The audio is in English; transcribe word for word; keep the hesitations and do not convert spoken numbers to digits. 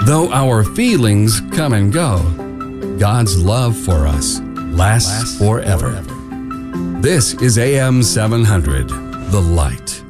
Though our feelings come and go, God's love for us lasts forever. This is A M seven hundred, The Light.